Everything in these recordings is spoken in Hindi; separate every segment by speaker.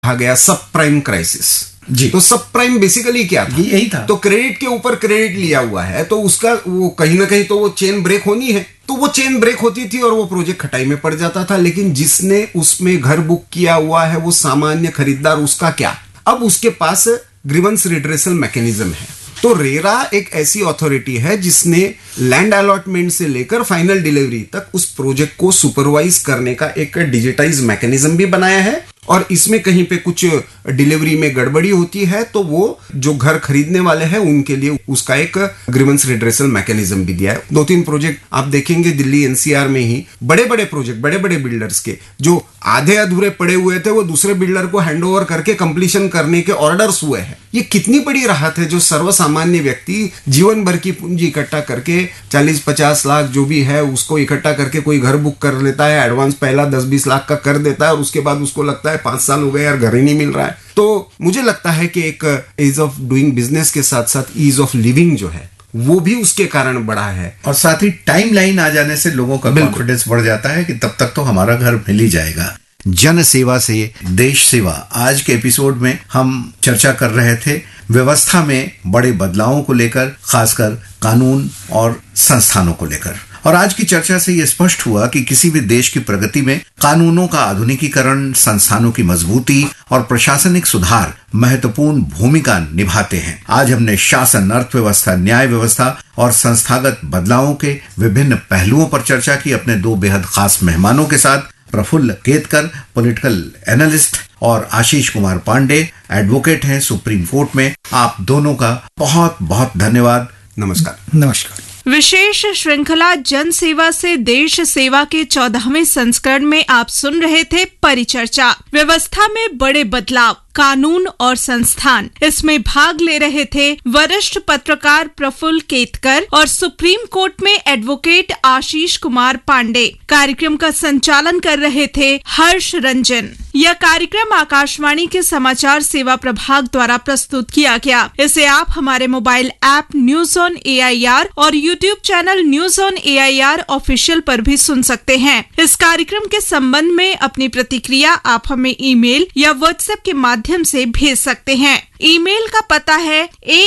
Speaker 1: कहा गया सब प्राइम क्राइसिस
Speaker 2: जी।
Speaker 1: तो सब प्राइम बेसिकली क्या था?
Speaker 2: यही था।
Speaker 1: तो क्रेडिट के ऊपर क्रेडिट लिया हुआ है, तो उसका वो कहीं ना कहीं तो वो चेन ब्रेक होनी है, तो वो चेन ब्रेक होती थी और वो प्रोजेक्ट खटाई में पड़ जाता था। लेकिन जिसने उसमें घर बुक किया हुआ है वो सामान्य खरीदार, उसका क्या? अब उसके पास ग्रीवेंस रिड्रेसल मैकेनिज्म है। तो रेरा एक ऐसी अथॉरिटी है जिसने लैंड अलॉटमेंट से लेकर फाइनल डिलीवरी तक उस प्रोजेक्ट को सुपरवाइज करने का एक डिजिटाइज मैकेनिज्म भी बनाया है। और इसमें कहीं पे कुछ डिलीवरी में गड़बड़ी होती है तो वो जो घर खरीदने वाले हैं उनके लिए उसका एक ग्रीवेंस रिड्रेसल मैकेनिज्म भी दिया है। 2-3 प्रोजेक्ट आप देखेंगे दिल्ली एनसीआर में ही, बड़े बड़े प्रोजेक्ट, बड़े बड़े बिल्डर्स के जो आधे अधूरे पड़े हुए थे वो दूसरे बिल्डर को हैंडओवर करके कंप्लीशन करने के ऑर्डर्स हुए हैं। ये कितनी बड़ी राहत है जो सर्वसामान्य व्यक्ति जीवन भर की पूंजी इकट्ठा करके 40-50 लाख जो भी है उसको इकट्ठा करके कोई घर बुक कर लेता है, एडवांस पहला 10-20 लाख का कर देता है और उसके बाद उसको लगता है 5 साल हो गए यार घर ही नहीं मिल रहा है। तो मुझे लगता है कि एक ईज ऑफ डूइंग बिजनेस के साथ साथ ईज ऑफ लिविंग जो है वो भी उसके कारण बढ़ा है।
Speaker 2: और साथ ही टाइम लाइन आ जाने से लोगों का कॉन्फिडेंस बढ़ जाता है कि तब तक तो हमारा घर मिल ही जाएगा। जन सेवा से देश सेवा, आज के एपिसोड में हम चर्चा कर रहे थे व्यवस्था में बड़े बदलावों को लेकर, खासकर कानून और संस्थानों को लेकर। और आज की चर्चा से यह स्पष्ट हुआ कि किसी भी देश की प्रगति में कानूनों का आधुनिकीकरण, संस्थानों की मजबूती और प्रशासनिक सुधार महत्वपूर्ण भूमिका निभाते हैं। आज हमने शासन, अर्थव्यवस्था, न्याय व्यवस्था और संस्थागत बदलावों के विभिन्न पहलुओं पर चर्चा की अपने 2 बेहद खास मेहमानों के साथ। प्रफुल्ल केतकर पॉलिटिकल एनालिस्ट और आशीष कुमार पांडे एडवोकेट हैं सुप्रीम कोर्ट में। आप दोनों का बहुत बहुत धन्यवाद।
Speaker 1: नमस्कार।
Speaker 3: नमस्कार। विशेष श्रृंखला जन सेवा से देश सेवा के 14वें संस्करण में आप सुन रहे थे परिचर्चा, व्यवस्था में बड़े बदलाव, कानून और संस्थान। इसमें भाग ले रहे थे वरिष्ठ पत्रकार प्रफुल्ल केतकर और सुप्रीम कोर्ट में एडवोकेट आशीष कुमार पांडे। कार्यक्रम का संचालन कर रहे थे हर्ष रंजन। यह कार्यक्रम आकाशवाणी के समाचार सेवा प्रभाग द्वारा प्रस्तुत किया गया। इसे आप हमारे mobile app news on AIR और YouTube channel news on AIR official पर भी सुन सकते हैं। इस कार्यक्रम के संबंध में अपनी प्रतिक्रिया आप हमें ईमेल या व्हाट्सएप के माध्यम से भेज सकते हैं। ईमेल का पता है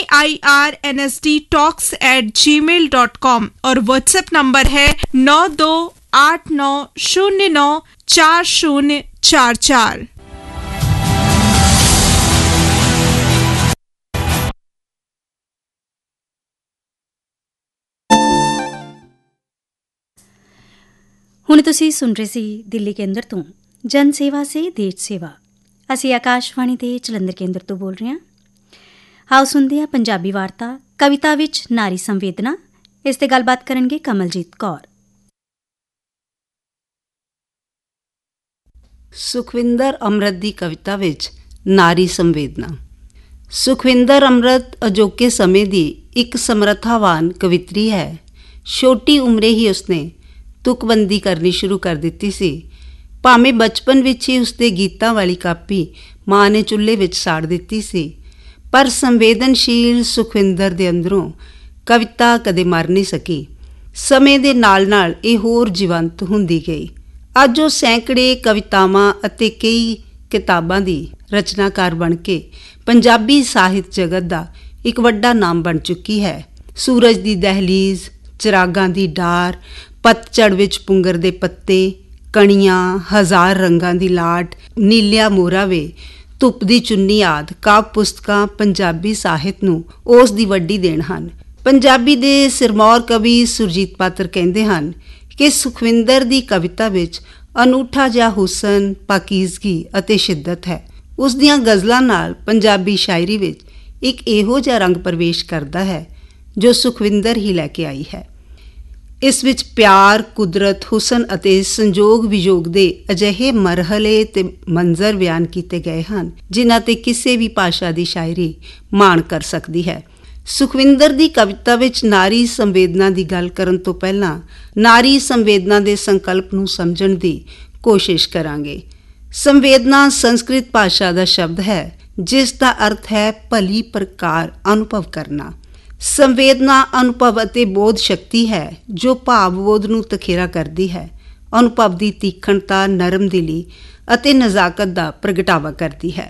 Speaker 3: airnsdtalks@gmail.com और व्हाट्सएप नंबर है 9289094044।
Speaker 4: ਹੁਣ ਤੁਸੀਂ ਸੁਣ ਰਹੇ ਸੀ ਦਿੱਲੀ ਕੇਂਦਰ ਤੋਂ ਜਨ ਸੇਵਾ ਸੇ ਦੇਸ਼ ਸੇਵਾ। ਅਸੀਂ ਆਕਾਸ਼ਵਾਣੀ ਦੇ ਜਲੰਧਰ ਕੇਂਦਰ ਤੋਂ ਬੋਲ ਰਹੇ ਹਾਂ। ਆਓ ਸੁਣਦੇ ਹਾਂ ਪੰਜਾਬੀ ਵਾਰਤਾ ਕਵਿਤਾ ਵਿੱਚ ਨਾਰੀ ਸੰਵੇਦਨਾ। ਇਸ ਤੇ ਗੱਲਬਾਤ ਕਰਨਗੇ ਕਮਲਜੀਤ ਕੌਰ।
Speaker 5: ਸੁਖਵਿੰਦਰ ਅੰਮ੍ਰਿਤ ਦੀ ਕਵਿਤਾ ਵਿੱਚ ਨਾਰੀ ਸੰਵੇਦਨਾ। ਸੁਖਵਿੰਦਰ ਅੰਮ੍ਰਿਤ ਅਜੋਕੇ ਸਮੇਂ ਦੀ ਇੱਕ ਸਮਰੱਥਾਵਾਨ ਕਵਿਤਰੀ ਹੈ। ਛੋਟੀ ਉਮਰੇ ਹੀ ਉਸਨੇ ਤੁਕਬੰਦੀ ਕਰਨੀ ਸ਼ੁਰੂ ਕਰ ਦਿੱਤੀ ਸੀ। ਭਾਵੇਂ ਬਚਪਨ ਵਿੱਚ ਹੀ ਉਸਦੇ ਗੀਤਾਂ ਵਾਲੀ ਕਾਪੀ ਮਾਂ ਨੇ ਚੁੱਲ੍ਹੇ ਵਿੱਚ ਸਾੜ ਦਿੱਤੀ ਸੀ, ਪਰ ਸੰਵੇਦਨਸ਼ੀਲ ਸੁਖਵਿੰਦਰ ਦੇ ਅੰਦਰੋਂ ਕਵਿਤਾ ਕਦੇ ਮਰ ਨਹੀਂ ਸਕੀ। ਸਮੇਂ ਦੇ ਨਾਲ ਨਾਲ ਇਹ ਹੋਰ ਜੀਵੰਤ ਹੁੰਦੀ ਗਈ। ਅੱਜ ਉਹ ਸੈਂਕੜੇ ਕਵਿਤਾਵਾਂ ਅਤੇ ਕਈ ਕਿਤਾਬਾਂ ਦੀ ਰਚਨਾਕਾਰ ਬਣ ਕੇ ਪੰਜਾਬੀ ਸਾਹਿਤ ਜਗਤ ਦਾ ਇੱਕ ਵੱਡਾ ਨਾਮ ਬਣ ਚੁੱਕੀ ਹੈ। ਸੂਰਜ ਦੀ ਦਹਿਲੀਜ਼, ਚਿਰਾਗਾਂ ਦੀ ਡਾਰ, ਪਤਝੜ ਵਿੱਚ ਪੁੰਗਰ ਦੇ ਪੱਤੇ, ਕਣੀਆਂ, ਹਜ਼ਾਰ ਰੰਗਾਂ ਦੀ ਲਾਟ, ਨੀਲਿਆ ਮੋਰਾ ਵੇ, ਧੁੱਪ ਦੀ ਚੁੰਨੀ ਆਦਿ ਕਾਵਿ ਪੁਸਤਕਾਂ ਪੰਜਾਬੀ ਸਾਹਿਤ ਨੂੰ ਉਸ ਦੀ ਵੱਡੀ ਦੇਣ ਹਨ। ਪੰਜਾਬੀ ਦੇ ਸਿਰਮੌਰ ਕਵੀ ਸੁਰਜੀਤ ਪਾਤਰ ਕਹਿੰਦੇ ਹਨ ਕਿ ਸੁਖਵਿੰਦਰ ਦੀ ਕਵਿਤਾ ਵਿੱਚ ਅਨੂਠਾ ਜਿਹਾ ਹੁਸਨ, ਪਾਕੀਜ਼ਗੀ ਅਤੇ ਸ਼ਿੱਦਤ ਹੈ। ਉਸ ਦੀਆਂ ਗਜ਼ਲਾਂ ਨਾਲ ਪੰਜਾਬੀ ਸ਼ਾਇਰੀ ਵਿੱਚ ਇੱਕ ਇਹੋ ਜਿਹਾ ਰੰਗ ਪ੍ਰਵੇਸ਼ ਕਰਦਾ ਹੈ ਜੋ ਸੁਖਵਿੰਦਰ ਹੀ ਲੈ ਕੇ ਆਈ ਹੈ। ਇਸ ਵਿੱਚ ਪਿਆਰ, ਕੁਦਰਤ, ਹੁਸਨ ਅਤੇ ਸੰਜੋਗ ਵਿਜੋਗ ਦੇ ਅਜਿਹੇ ਮਰਹਲੇ ਤੇ ਮੰਜ਼ਰ ਬਿਆਨ ਕੀਤੇ ਗਏ ਹਨ ਜਿਨ੍ਹਾਂ ਤੇ ਕਿਸੇ ਵੀ ਭਾਸ਼ਾ ਦੀ ਸ਼ਾਇਰੀ ਮਾਣ ਕਰ ਸਕਦੀ ਹੈ। ਸੁਖਵਿੰਦਰ ਦੀ ਕਵਿਤਾ ਵਿੱਚ ਨਾਰੀ ਸੰਵੇਦਨਾ ਦੀ ਗੱਲ ਕਰਨ ਤੋਂ ਪਹਿਲਾਂ ਨਾਰੀ ਸੰਵੇਦਨਾ ਦੇ ਸੰਕਲਪ ਨੂੰ ਸਮਝਣ ਦੀ ਕੋਸ਼ਿਸ਼ ਕਰਾਂਗੇ। ਸੰਵੇਦਨਾ ਸੰਸਕ੍ਰਿਤ ਭਾਸ਼ਾ ਦਾ ਸ਼ਬਦ ਹੈ ਜਿਸ ਦਾ ਅਰਥ ਹੈ ਭਲੀ ਪ੍ਰਕਾਰ ਅਨੁਭਵ ਕਰਨਾ। ਸੰਵੇਦਨਾ ਅਨੁਭਵ ਅਤੇ ਬੋਧ ਸ਼ਕਤੀ ਹੈ ਜੋ ਭਾਵ-ਬੋਧ ਨੂੰ ਤਖੇਰਾ ਕਰਦੀ ਹੈ। ਅਨੁਭਵ ਦੀ ਤੀਖਣਤਾ, ਨਰਮ ਦਿਲੀ ਅਤੇ ਨਜ਼ਾਕਤ ਦਾ ਪ੍ਰਗਟਾਵਾ ਕਰਦੀ ਹੈ।